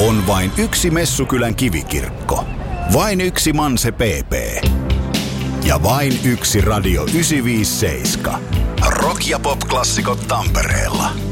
On vain yksi Messukylän kivikirkko. Vain yksi Manse PP. Ja vain yksi Radio 957. Rock- ja pop-klassikot Tampereella.